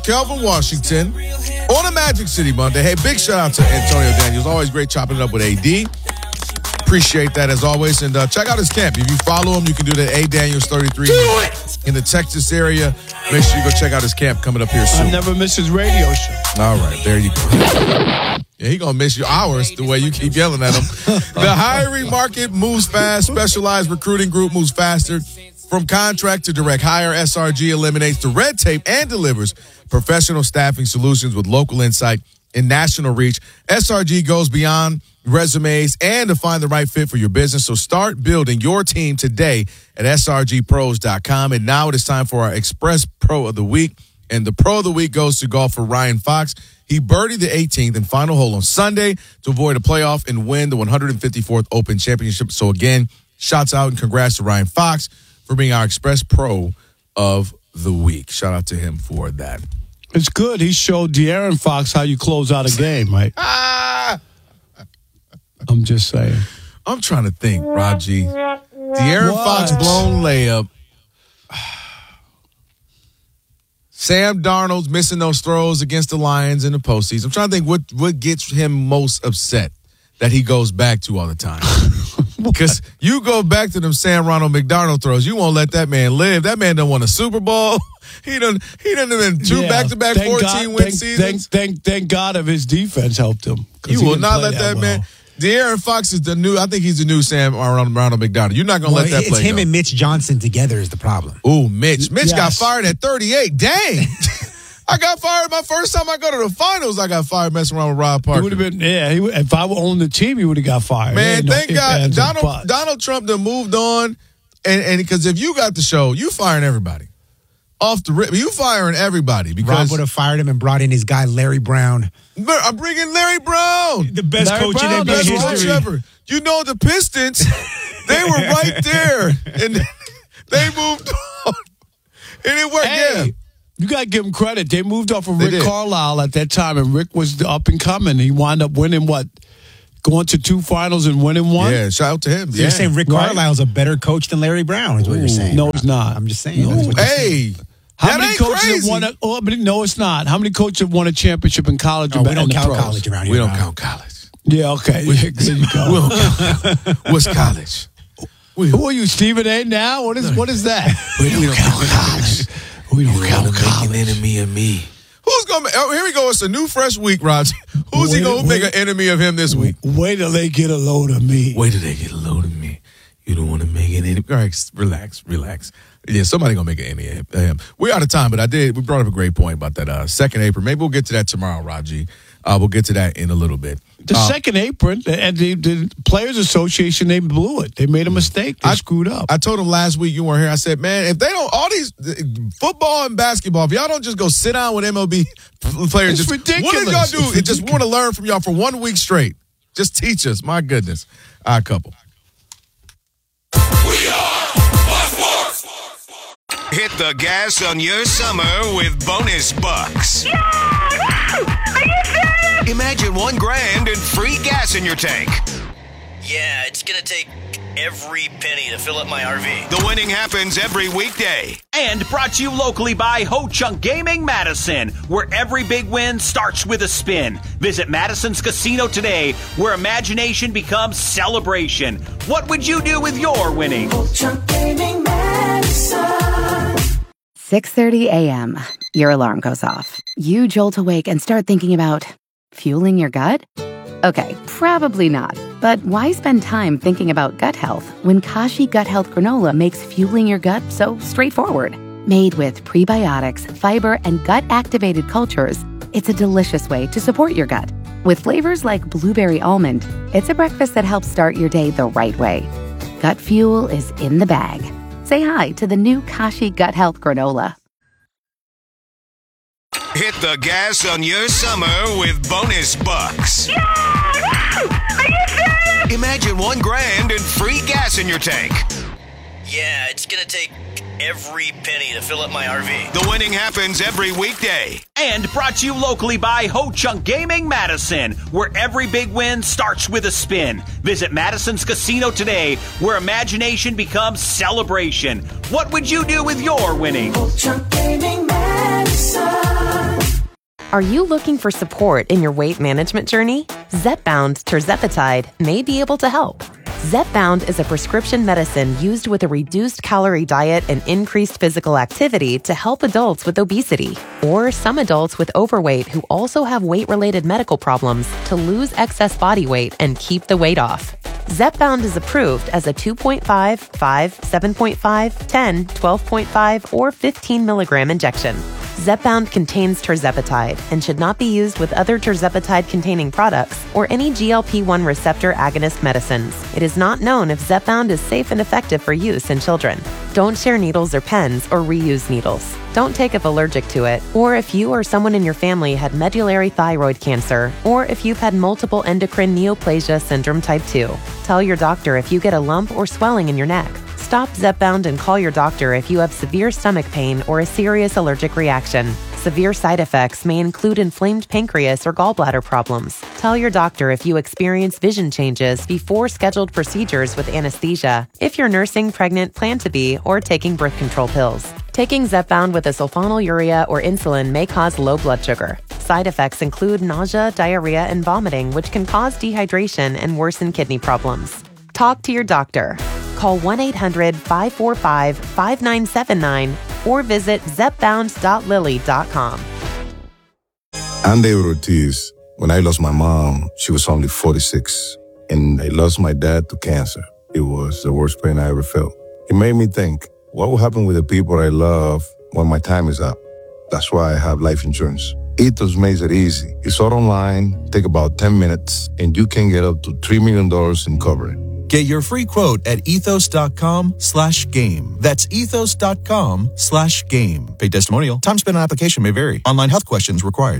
Kelvin Washington on a Magic City Monday. Hey, big shout out to Antonio Daniels. Always great chopping it up with AD. Appreciate that as always. And check out his camp. If you follow him, you can do that. A Daniels 33 in the Texas area. Make sure you go check out his camp coming up here soon. I never miss his radio show. All right, there you go. Yeah, he gonna miss your hours the way you keep yelling at him. The hiring market moves fast. Specialized recruiting group moves faster. From contract to direct hire, SRG eliminates the red tape and delivers professional staffing solutions with local insight and national reach. SRG goes beyond resumes and to find the right fit for your business. So start building your team today at srgpros.com. And now it is time for our Express Pro of the Week. And the Pro of the Week goes to golfer Ryan Fox. He birdied the 18th and final hole on Sunday to avoid a playoff and win the 154th Open Championship. So again, shouts out and congrats to Ryan Fox for being our Express Pro of the Week. Shout out to him for that. It's good. He showed De'Aaron Fox how you close out a game, right? I'm just saying. I'm trying to think, Raji. De'Aaron Fox blown layup. Sam Darnold's missing those throws against the Lions in the postseason. I'm trying to think what gets him most upset that he goes back to all the time. Because you go back to them Sam Ronald McDonald throws, you won't let that man live. That man done won a Super Bowl. He done been two back-to-back 14-win seasons. Thank God of his defense helped him. You will not let that man. De'Aaron Fox is I think he's the new Sam Ronald McDonald. You're not going to let that play It's him and Mitch Johnson together is the problem. Ooh, Mitch. Mitch got fired at 38. Dang. I got fired my first time I go to the finals. I got fired messing around with Rob Parker. It would have been, if I would own the team, he would have got fired. Man, thank God Donald Trump done moved on. And because if you got the show, you firing everybody. Off the rip. You firing everybody. Because Rob would have fired him and brought in his guy, Larry Brown. I'm bringing Larry Brown. The best coach in NBA history. You know, the Pistons, they were right there. And they moved on. And it worked, yeah. You got to give him credit. They moved off of Rick Carlisle at that time, and Rick was up and coming. He wound up winning going to 2 finals and winning 1? Yeah, shout out to him. So you're saying Rick Carlisle's a better coach than Larry Brown is what you're saying. No, it's not. I'm just saying. How many coaches have won no, it's not. How many coaches have won a championship in college? We don't count college around here. We don't count college. Yeah, okay. There you go. We don't count. What's college? Who are you, Stephen A. now? What is that? We don't count college. We don't count college. Make an enemy of me. Who's going to here we go. It's a new, fresh week, Roger. Who's he going to make an enemy of him this week? Wait till they get a load of me. Wait till they get a load of me. You don't want to make an enemy. All right, relax. Yeah, somebody going to make an enemy of him. We're out of time, but we brought up a great point about that second apron. Maybe we'll get to that tomorrow, Raji. We'll get to that in a little bit. The second apron, and the Players Association, they blew it. They made a mistake. They screwed up. I told them last week, you weren't here, I said, man, if they don't, all these football and basketball, if y'all don't just go sit down with MLB players. It's ridiculous. What did y'all do? Just want to learn from y'all for 1 week straight. Just teach us. My goodness. Our couple. We are Bucks. Hit the gas on your summer with bonus bucks. Yeah! Are you serious? Imagine $1,000 and free gas in your tank. Yeah, it's gonna take every penny to fill up my RV. The winning happens every weekday. And brought to you locally by Ho Chunk Gaming Madison, where every big win starts with a spin. Visit Madison's Casino today, where imagination becomes celebration. What would you do with your winning? Ho Chunk Gaming Madison. 6:30 a.m. Your alarm goes off. You jolt awake and start thinking about fueling your gut? Okay, probably not. But why spend time thinking about gut health when Kashi Gut Health Granola makes fueling your gut so straightforward? Made with prebiotics, fiber, and gut-activated cultures, it's a delicious way to support your gut. With flavors like blueberry almond, it's a breakfast that helps start your day the right way. Gut fuel is in the bag. Say hi to the new Kashi Gut Health Granola. Hit the gas on your summer with bonus bucks. Yeah! Are you serious? Imagine $1,000 and free gas in your tank. Yeah, it's gonna take every penny to fill up my RV. The winning happens every weekday. And brought to you locally by Ho Chunk Gaming Madison, where every big win starts with a spin. Visit Madison's Casino today, where imagination becomes celebration. What would you do with your winning? Ho Chunk Gaming Madison. Are you looking for support in your weight management journey? Zepbound tirzepatide may be able to help. Zepbound is a prescription medicine used with a reduced calorie diet and increased physical activity to help adults with obesity, or some adults with overweight who also have weight-related medical problems to lose excess body weight and keep the weight off. Zepbound is approved as a 2.5, 5, 7.5, 10, 12.5, or 15 milligram injection. Zepbound contains tirzepatide and should not be used with other tirzepatide-containing products or any GLP-1 receptor agonist medicines. It is not known if Zepbound is safe and effective for use in children. Don't share needles or pens or reuse needles. Don't take if allergic to it, or if you or someone in your family had medullary thyroid cancer, or if you've had multiple endocrine neoplasia syndrome type 2. Tell your doctor if you get a lump or swelling in your neck. Stop Zepbound and call your doctor if you have severe stomach pain or a serious allergic reaction. Severe side effects may include inflamed pancreas or gallbladder problems. Tell your doctor if you experience vision changes before scheduled procedures with anesthesia, if you're nursing, pregnant, plan to be, or taking birth control pills. Taking Zepbound with a sulfonylurea or insulin may cause low blood sugar. Side effects include nausea, diarrhea, and vomiting, which can cause dehydration and worsen kidney problems. Talk to your doctor. Call 1-800-545-5979 or visit zepbound.lilly.com. I'm David Ortiz. When I lost my mom, she was only 46, and I lost my dad to cancer. It was the worst pain I ever felt. It made me think, what will happen with the people I love when my time is up? That's why I have life insurance. Ethos makes it easy. It's all online, take about 10 minutes, and you can get up to $3 million in coverage. Get your free quote at ethos.com/game. That's ethos.com/game. Paid testimonial. Time spent on application may vary. Online health questions required.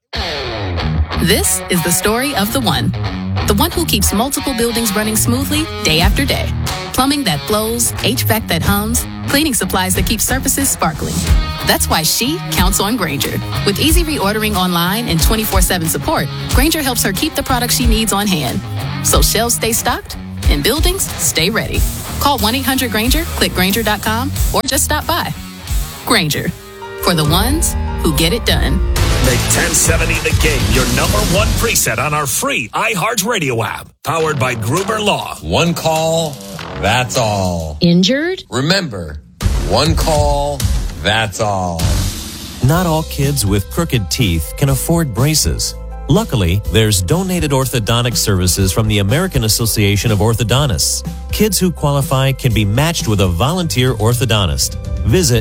This is the story of the one. The one who keeps multiple buildings running smoothly day after day. Plumbing that flows, HVAC that hums, cleaning supplies that keep surfaces sparkling. That's why she counts on Grainger. With easy reordering online and 24/7 support, Grainger helps her keep the products she needs on hand. So shelves stay stocked and buildings stay ready. Call 1-800-GRAINGER, click Grainger.com, or just stop by. Grainger, for the ones who get it done. Make 1070 The Game your number one preset on our free iHeartRadio app, powered by Gruber Law. One call, that's all. Injured? Remember, one call, that's all. Not all kids with crooked teeth can afford braces. Luckily, there's donated orthodontic services from the American Association of Orthodontists. Kids who qualify can be matched with a volunteer orthodontist. Visit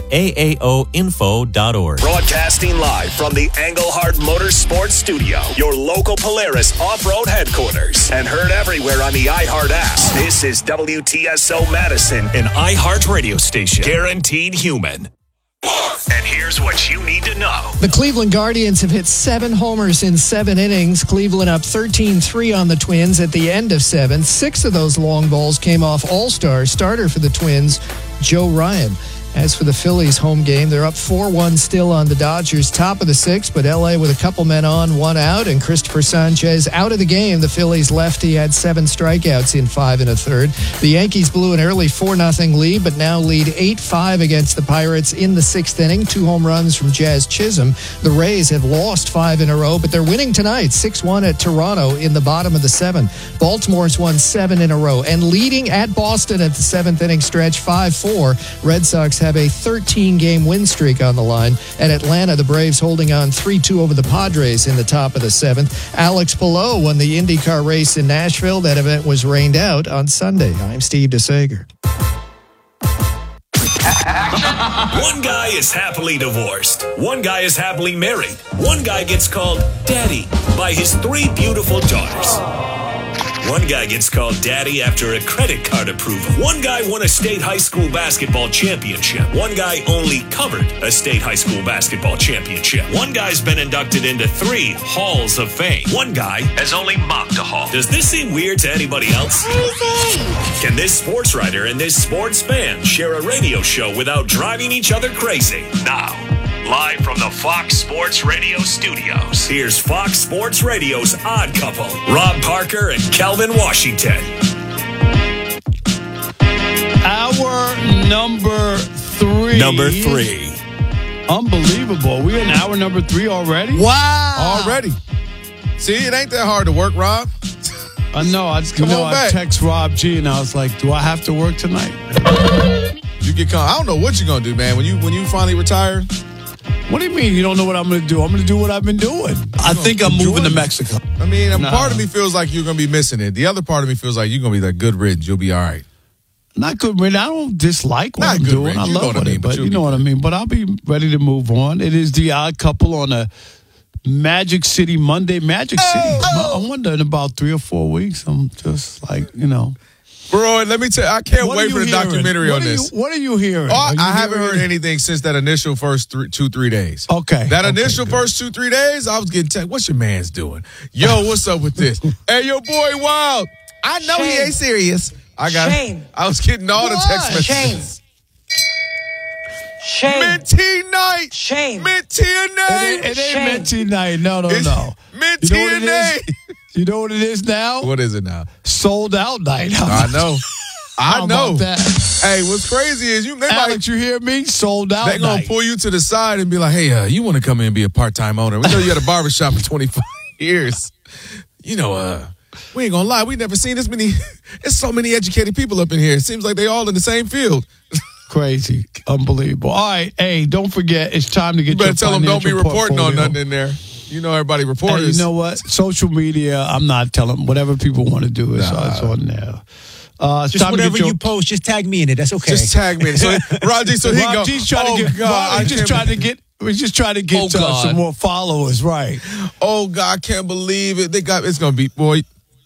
aaoinfo.org. Broadcasting live from the Engelhard Motorsports Studio, your local Polaris off-road headquarters, and heard everywhere on the iHeart app. This is WTSO Madison, an iHeart radio station, guaranteed human. And here's what you need to know. The Cleveland Guardians have hit 7 homers in 7 innings. Cleveland up 13-3 on the Twins at the end of 7. 6 of those long balls came off All-Star starter for the Twins, Joe Ryan. As for the Phillies' home game, they're up 4-1 still on the Dodgers, top of the 6th, but L.A. with a couple men on, 1 out, and Christopher Sanchez out of the game. The Phillies lefty had 7 strikeouts in 5 1/3. The Yankees blew an early 4-0 lead, but now lead 8-5 against the Pirates in the 6th inning. 2 home runs from Jazz Chisholm. The Rays have lost 5 in a row, but they're winning tonight, 6-1 at Toronto in the bottom of the 7th. Baltimore's won 7 in a row, and leading at Boston at the 7th inning stretch, 5-4. Red Sox have a 13-game win streak on the line. At Atlanta, the Braves holding on 3-2 over the Padres in the top of the 7th. Alex Palou won the IndyCar race in Nashville. That event was rained out on Sunday. I'm Steve DeSager. One guy is happily divorced. One guy is happily married. One guy gets called Daddy by his 3 beautiful daughters. One guy gets called Daddy after a credit card approval. One guy won a state high school basketball championship. One guy only covered a state high school basketball championship. One guy's been inducted into 3 halls of fame. One guy has only mocked a hall. Does this seem weird to anybody else? Crazy! Can this sports writer and this sports fan share a radio show without driving each other crazy? Now, live from the Fox Sports Radio studios, here's Fox Sports Radio's Odd Couple, Rob Parker and Calvin Washington. Our number 3. Unbelievable. We're in hour number 3 already? Wow. Already. See, it ain't that hard to work, Rob. I know. I text Rob G and I was like, do I have to work tonight? You get I don't know what you're going to do, man. When you finally retire. What do you mean you don't know what I'm going to do? I'm going to do what I've been doing. I think I'm moving to Mexico. I mean, part of me feels like you're going to be missing it. The other part of me feels like you're going to be that good ridge. You'll be all right. Not good, man. I don't dislike what Not I'm good, doing. Rick. I You know love what I mean, it, but but you'll you know be what I mean. But I'll be ready to move on. It is The Odd Couple on a Magic City Monday. Magic City. I wonder in about 3 or 4 weeks. I'm just like, Bro, let me tell you, I can't wait for the hearing? documentary on this. What are you hearing? I haven't heard anything since that initial first 2-3 days. Okay. That initial first 2-3 days, I was getting text. What's your man's doing? Yo, what's up with this? Hey, your boy Wild. I know he ain't serious. I was getting all the text messages. Shame. Minty night. Shame. Minty night. It ain't Minty night. No. Minty night. You know what it is now? What is it now? Sold out night. I know. How about that? Hey, what's crazy is Alex, you hear me? Sold out They're going to pull you to the side and be like, hey, you want to come in and be a part-time owner. We know you had a barbershop for 25 years. We ain't going to lie. We never seen this many. There's so many educated people up in here. It seems like they all in the same field. Crazy. Unbelievable. All right. Hey, don't forget, it's time to get you better your tell them don't be reporting portfolio. on nothing in there. You know everybody reporters. Hey, you know what? Social media, I'm not telling. Whatever people want to do, it's on there. Just whatever you post, just tag me in it. That's okay. Just tag me in it. So, Rob G's trying to get. We're just trying to get some more followers, right? Oh God, I can't believe it. It's gonna be boy.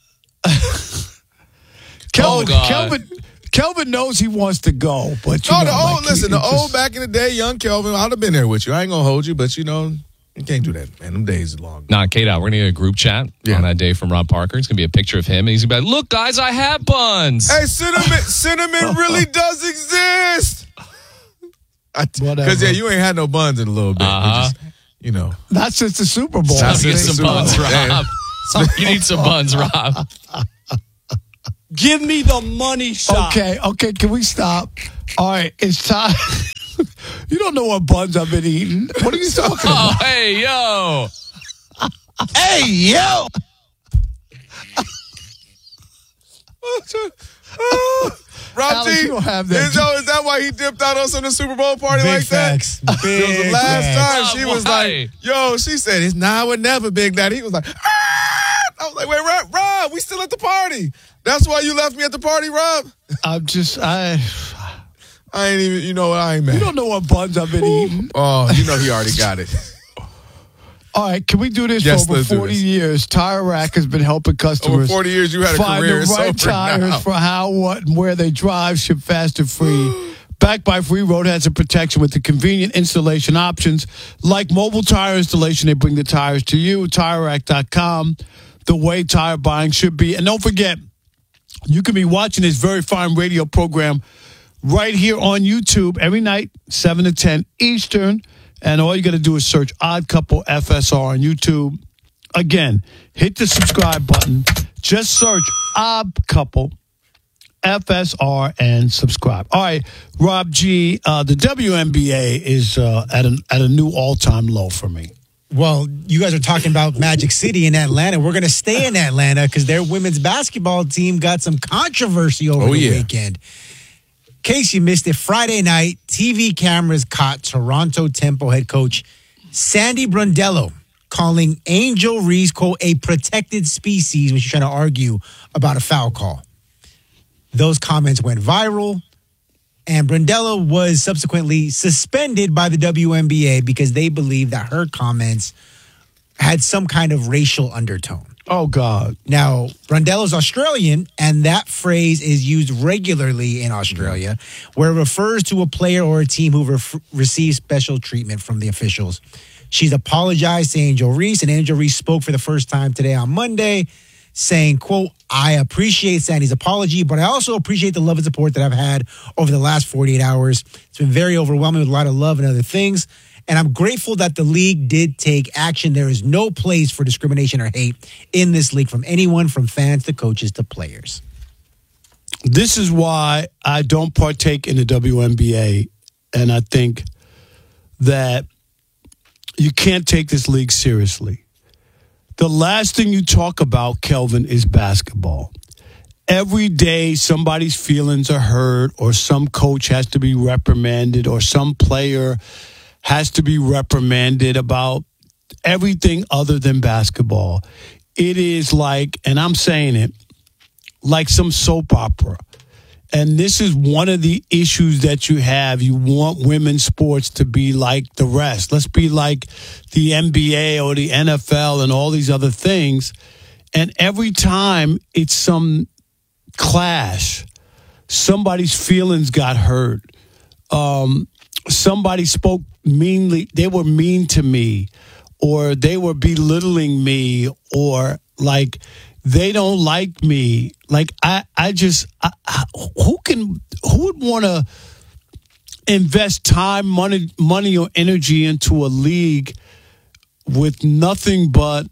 Kelvin knows he wants to go, but the old back in the day, young Kelvin, I'd have been there with you. I ain't gonna hold you, but you can't do that, man. Them days are long. Nah, K-Dot, we're going to get a group chat on that day from Rob Parker. It's going to be a picture of him, and he's going to be like, look, guys, I have buns. Hey, cinnamon really does exist. Because, you ain't had no buns in a little bit. Not since the Super Bowl. Time to get some buns, Rob. You need some buns, Rob. Give me the money shot. Okay, can we stop? All right, it's time. You don't know what buns I've been eating. What are you talking about? Oh, hey, yo. Hey, yo. Rob Alex, G, you don't have that. is that why he dipped out us on the Super Bowl party Big like facts. that? Big It was the last facts. time she was like, yo, she said, it's now or never, Big Daddy. He was like, I was like, wait, Rob, we still at the party. That's why you left me at the party, Rob? I ain't even, I ain't mad. You don't know what buns I've been eating. Oh, he already got it. All right, can we do this Yes, for over let's do 40 this. years? Tire Rack has been helping customers. Over 40 years, you had a find career. the right It's over tires now. for how, what, and where they drive. Ship fast and free. Backed by free road hazard protection with the convenient installation options. Like mobile tire installation, they bring the tires to you. TireRack.com, the way tire buying should be. And don't forget, you can be watching this very fine radio program right here on YouTube every night, 7 to 10 Eastern. And all you got to do is search Odd Couple FSR on YouTube. Again, hit the subscribe button. Just search Odd Couple FSR and subscribe. All right, Rob G, the WNBA is at a new all-time low for me. Well, you guys are talking about Magic City in Atlanta. We're going to stay in Atlanta because their women's basketball team got some controversy over the weekend. In case you missed it, Friday night, TV cameras caught Toronto Tempo head coach Sandy Brondello calling Angel Reese, quote, a protected species when she's trying to argue about a foul call. Those comments went viral, and Brondello was subsequently suspended by the WNBA because they believe that her comments had some kind of racial undertone. Oh, God. Now, Brondello's Australian, and that phrase is used regularly in Australia, where it refers to a player or a team who receives special treatment from the officials. She's apologized to Angel Reese, and Angel Reese spoke for the first time today on Monday, saying, quote, I appreciate Sandy's apology, but I also appreciate the love and support that I've had over the last 48 hours. It's been very overwhelming with a lot of love and other things. And I'm grateful that the league did take action. There is no place for discrimination or hate in this league from anyone, from fans to coaches to players. This is why I don't partake in the WNBA. And I think that you can't take this league seriously. The last thing you talk about, Kelvin, is basketball. Every day somebody's feelings are hurt, or some coach has to be reprimanded, or some player has to be reprimanded about everything other than basketball. It is like, and I'm saying it, like some soap opera. And this is one of the issues that you have. You want women's sports to be like the rest. Let's be like the NBA or the NFL and all these other things. And every time it's some clash, somebody's feelings got hurt. Somebody spoke meanly. They were mean to me, or they were belittling me, or like they don't like me. Like who would want to invest time, money or energy into a league with nothing but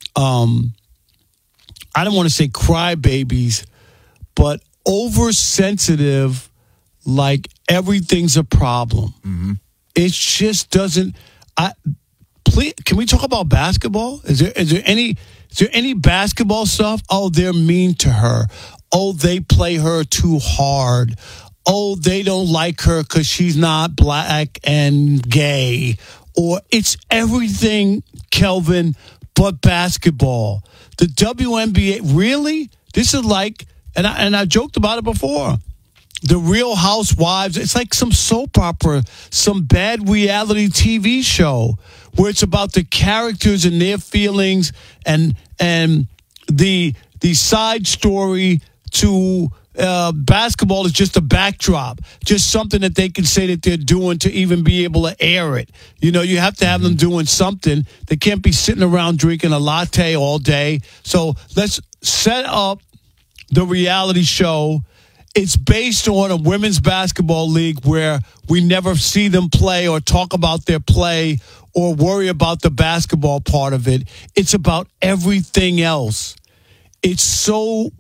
I don't want to say crybabies, but oversensitive, like everything's a problem. Mm-hmm. It just doesn't. Please, can we talk about basketball? Is there any basketball stuff? Oh, they're mean to her. Oh, they play her too hard. Oh, they don't like her because she's not black and gay. Or it's everything, Kelvin, but basketball. The WNBA, really? This is like, and I joked about it before. The Real Housewives, it's like some soap opera, some bad reality TV show where it's about the characters and their feelings and the side story to basketball is just a backdrop, just something that they can say that they're doing to even be able to air it. You know, you have to have them doing something. They can't be sitting around drinking a latte all day. So let's set up the reality show. It's based on a women's basketball league where we never see them play or talk about their play or worry about the basketball part of it. It's about everything else. It's so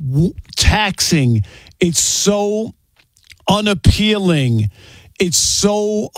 taxing. It's so unappealing. It's so